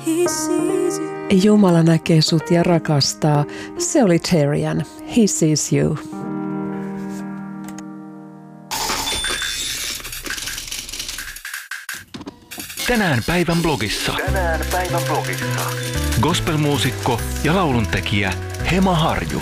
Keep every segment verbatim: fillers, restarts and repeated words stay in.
Jumala näkee sut ja rakastaa. Se oli Terian. He sees you. Tänään päivän blogissa. Tänään päivän blogissa. Gospelmuusikko ja lauluntekijä Hema Harju.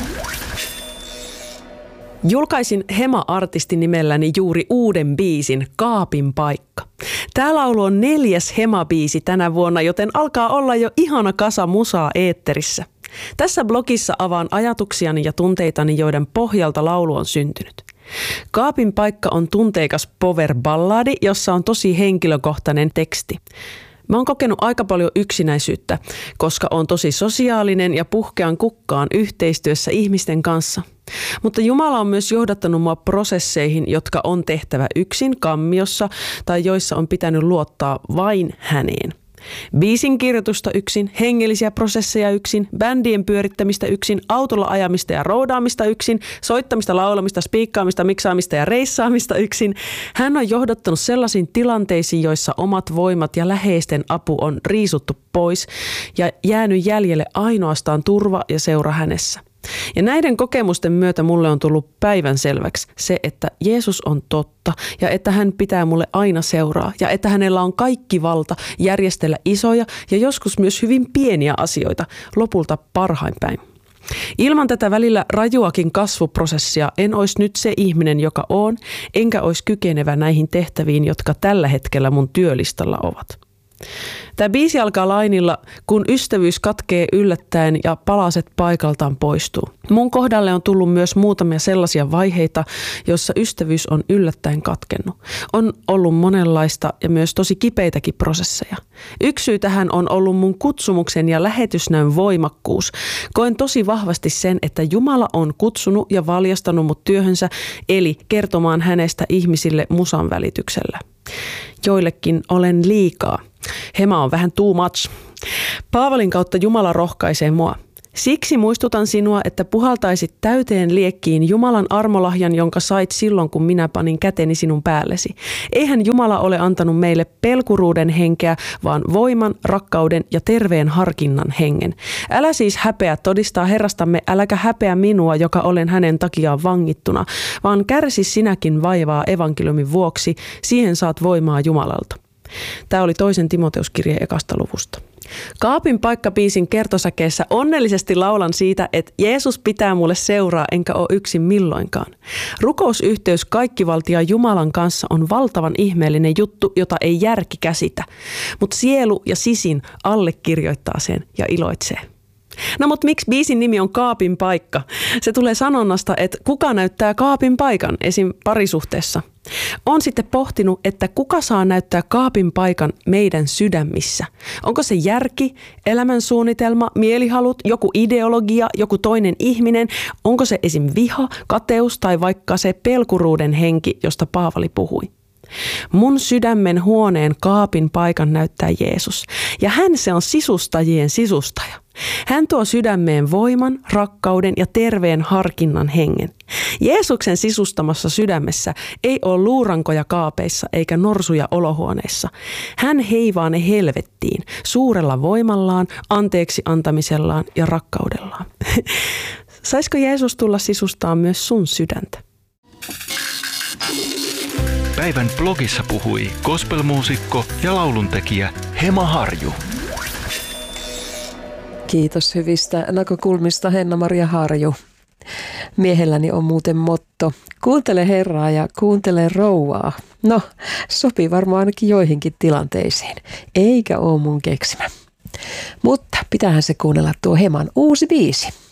Julkaisin Hema-artistin nimelläni juuri uuden biisin Kaapin paikka. Tämä laulu on neljäs Hema-biisi tänä vuonna, joten alkaa olla jo ihana kasa musaa eetterissä. Tässä blogissa avaan ajatuksiani ja tunteitani, joiden pohjalta laulu on syntynyt. Kaapin paikka on tunteikas power-balladi, jossa on tosi henkilökohtainen teksti. Mä oon kokenut aika paljon yksinäisyyttä, koska oon tosi sosiaalinen ja puhkean kukkaan yhteistyössä ihmisten kanssa. Mutta Jumala on myös johdattanut mua prosesseihin, jotka on tehtävä yksin kammiossa tai joissa on pitänyt luottaa vain häneen. Biisin kirjoitusta yksin, hengellisiä prosesseja yksin, bändien pyörittämistä yksin, autolla ajamista ja roudaamista yksin, soittamista, laulamista, spiikkaamista, miksaamista ja reissaamista yksin. Hän on johdattanut sellaisiin tilanteisiin, joissa omat voimat ja läheisten apu on riisuttu pois ja jäänyt jäljelle ainoastaan turva ja seura hänessä. Ja näiden kokemusten myötä mulle on tullut päivänselväksi se, että Jeesus on totta ja että hän pitää mulle aina seuraa ja että hänellä on kaikki valta järjestellä isoja ja joskus myös hyvin pieniä asioita, lopulta parhain päin. Ilman tätä välillä rajuakin kasvuprosessia en olisi nyt se ihminen, joka on, enkä olisi kykenevä näihin tehtäviin, jotka tällä hetkellä mun työlistalla ovat. Tämä biisi alkaa lainilla, kun ystävyys katkee yllättäen ja palaset paikaltaan poistuu. Mun kohdalle on tullut myös muutamia sellaisia vaiheita, joissa ystävyys on yllättäen katkennut. On ollut monenlaista ja myös tosi kipeitäkin prosesseja. Yksi syy tähän on ollut mun kutsumuksen ja lähetysnäön voimakkuus. Koen tosi vahvasti sen, että Jumala on kutsunut ja valjastanut mut työhönsä, eli kertomaan hänestä ihmisille musan välityksellä. Joillekin olen liikaa. Hema on vähän too much. Paavalin kautta Jumala rohkaisee mua. Siksi muistutan sinua, että puhaltaisit täyteen liekkiin Jumalan armolahjan, jonka sait silloin, kun minä panin käteni sinun päällesi. Eihän Jumala ole antanut meille pelkuruuden henkeä, vaan voiman, rakkauden ja terveen harkinnan hengen. Älä siis häpeä todistaa Herrastamme, äläkä häpeä minua, joka olen hänen takiaan vangittuna, vaan kärsi sinäkin vaivaa evankeliumin vuoksi, siihen saat voimaa Jumalalta. Tämä oli toisen Timoteuskirjeen ekasta luvusta. Kaapin paikka-biisin kertosäkeessä onnellisesti laulan siitä, että Jeesus pitää mulle seuraa enkä ole yksin milloinkaan. Rukousyhteys kaikkivaltiaan Jumalan kanssa on valtavan ihmeellinen juttu, jota ei järki käsitä, mutta sielu ja sisin allekirjoittaa sen ja iloitsee. No mutta miksi biisin nimi on Kaapin paikka? Se tulee sanonnasta, että kuka näyttää kaapin paikan esim. Parisuhteessa. Olen sitten pohtinut, että kuka saa näyttää kaapin paikan meidän sydämissä. Onko se järki, elämänsuunnitelma, mielihalut, joku ideologia, joku toinen ihminen? Onko se esim. Viha, kateus tai vaikka se pelkuruuden henki, josta Paavali puhui? Mun sydämen huoneen kaapin paikan näyttää Jeesus, ja hän se on sisustajien sisustaja. Hän tuo sydämeen voiman, rakkauden ja terveen harkinnan hengen. Jeesuksen sisustamassa sydämessä ei ole luurankoja kaapeissa eikä norsuja olohuoneissa. Hän heivaa ne helvettiin suurella voimallaan, anteeksi antamisellaan ja rakkaudellaan. Saisiko Jeesus tulla sisustaa myös sun sydäntä? Päivän blogissa puhui gospelmuusikko ja lauluntekijä Hema Harju. Kiitos hyvistä näkökulmista, Henna-Maria Harju. Miehelläni on muuten motto: kuuntele Herraa ja kuuntele rouvaa. No, sopii varmaan ainakin joihinkin tilanteisiin, eikä ole mun keksimä. Mutta pitäähän se kuunnella tuo Heman uusi biisi.